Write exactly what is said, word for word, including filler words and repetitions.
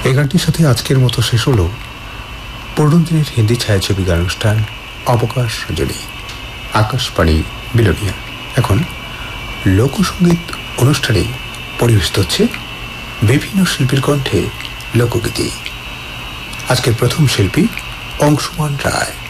এই গানটির সাথে আজকের মতো শেষ হলো পনেরো দিনের হিন্দি ছায়াছবি গান অনুষ্ঠান অবকাশ রজনী আকাশবাণী বিলোনিয়া। এখন লোকসঙ্গীত অনুষ্ঠানে পরিবেশিত হচ্ছে বিভিন্ন শিল্পীর কণ্ঠে লোকগীতি। আজকের প্রথম শিল্পী অংশুমান রায়।